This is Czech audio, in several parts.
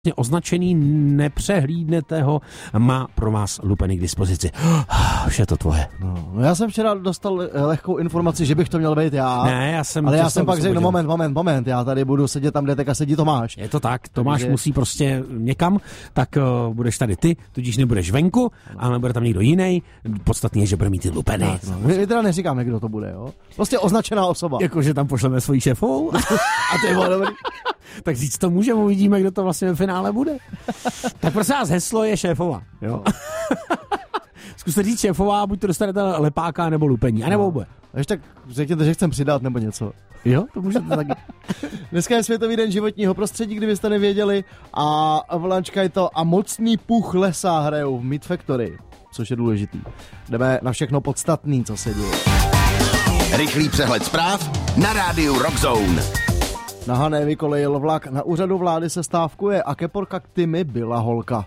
označený, nepřehlídnete ho, má pro vás lupený k dispozici. Vše to tvoje. No, já jsem včera dostal lehkou informaci, že bych to měl být já. Ne, ale já jsem pak řekl, moment, já tady budu sedět tam, kde teďka sedí Tomáš. Je to tak, Tomáš musí prostě někam, tak budeš tady ty, tudíž nebudeš venku, ale bude tam někdo jiný. Podstatný je, že bude mít ty lupený. Tak, no. My teda neříkáme, kdo to bude, jo? Prostě označená osoba. Jakože tam pošleme svoji šéfovou. A to je bylo dobrý. Tak říct to můžeme, uvidíme, kdo to vlastně ve finále bude. Tak prosím vás, heslo je šéfová. Jo. Zkuste říct šéfová, buď to dostanete lepáka nebo lupení, anebo oboje. Ještě tak řekněte, že chcem přidat nebo něco. Jo, to můžete taky. Dneska je Světový den životního prostředí, kdybyste nevěděli, a Avalančka je to a mocný puch lesa hrajou v Meat Factory, což je důležitý. Jdeme na všechno podstatný, co se děje. Rychlý přehled zpráv na rádiu Rock Zone. Na Hané vykolejil vlak, na úřadu vlády se stávkuje a keporka k Tymi byla holka.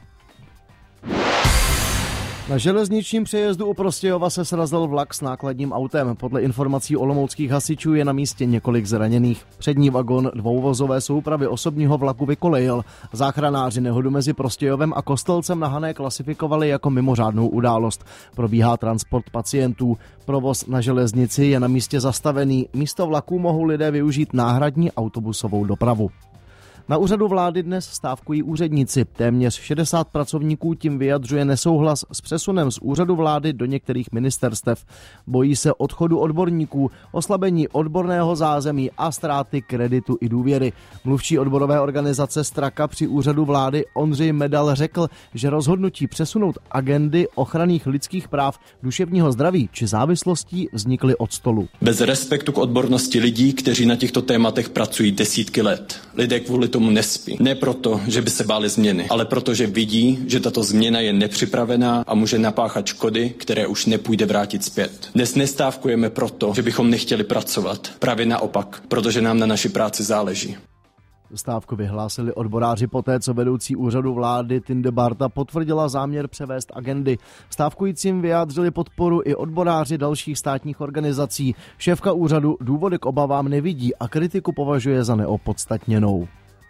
Na železničním přejezdu u Prostějova se srazil vlak s nákladním autem. Podle informací olomouckých hasičů je na místě několik zraněných. Přední vagon dvouvozové soupravy osobního vlaku vykolejil. Záchranáři nehodu mezi Prostějovem a Kostelcem na Hané klasifikovali jako mimořádnou událost. Probíhá transport pacientů. Provoz na železnici je na místě zastavený. Místo vlaků mohou lidé využít náhradní autobusovou dopravu. Na úřadu vlády dnes stávkují úředníci. Téměř 60 pracovníků tím vyjadřuje nesouhlas s přesunem z úřadu vlády do některých ministerstev. Bojí se odchodu odborníků, oslabení odborného zázemí a ztráty kreditu i důvěry. Mluvčí odborové organizace Straka při úřadu vlády Ondřej Medal řekl, že rozhodnutí přesunout agendy ochranných lidských práv, duševního zdraví či závislostí vznikly od stolu. Bez respektu k odbornosti lidí, kteří na těchto tématech pracují desítky let. Lidé kvůli tomu nespí. Ne proto, že by se báli změny, ale proto, že vidí, že tato změna je nepřipravená a může napáchat škody, které už nepůjde vrátit zpět. Dnes nestávkujeme proto, že bychom nechtěli pracovat. Právě naopak, protože nám na naší práci záleží. Stávku vyhlásili odboráři poté, co vedoucí úřadu vlády Tinde Barta potvrdila záměr převést agendy. Stávkujícím vyjádřili podporu i odboráři dalších státních organizací. Šéfka úřadu důvody k obavám nevidí a kritiku považuje za neopodstatněnou.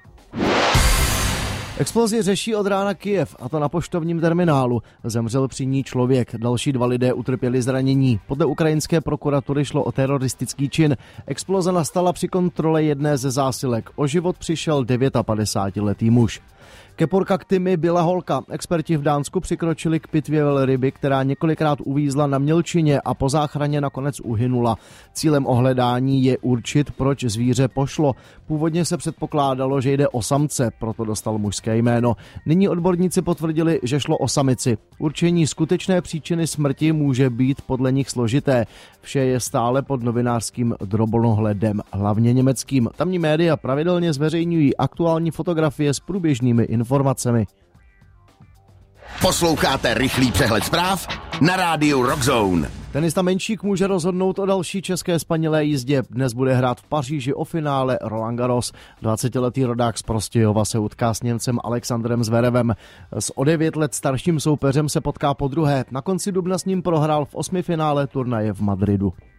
Explozi řeší od rána Kyjev, a to na poštovním terminálu. Zemřel při ní člověk, další 2 lidé utrpěli zranění. Podle ukrajinské prokuratury šlo o teroristický čin. Exploze nastala při kontrole jedné ze zásilek. O život přišel 59letý muž. Keporka k Tymi byla holka. Experti v Dánsku přikročili k pitvě velryby, která několikrát uvízla na mělčině a po záchraně nakonec uhynula. Cílem ohledání je určit, proč zvíře pošlo. Původně se předpokládalo, že jde o samce, proto dostal mužské jméno. Nyní odborníci potvrdili, že šlo o samici. Určení skutečné příčiny smrti může být podle nich složité. Vše je stále pod novinářským drobnohledem, hlavně německým. Tamní média pravidelně zveřejňují aktuální fotografie s průběžnými informacemi. Posloucháte rychlý přehled zpráv na rádiu Rock Zone. Tenista Menšík může rozhodnout o další české spanilé jízdě. Dnes bude hrát v Paříži o finále Roland Garros. 20letý rodák z Prostějova se utká s Němcem Alexandrem Zverevem. S o 9 let starším soupeřem se potká podruhé. Na konci dubna s ním prohrál v 8. finále turnaje v Madridu.